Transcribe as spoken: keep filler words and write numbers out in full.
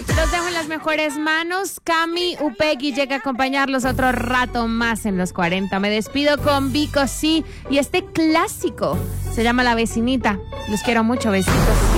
Los dejo en las mejores manos. Cami Upegui llega a acompañarlos otro rato más en los cuarenta. Me despido con Vico sí y este clásico se llama La Vecinita. Los quiero mucho, besitos.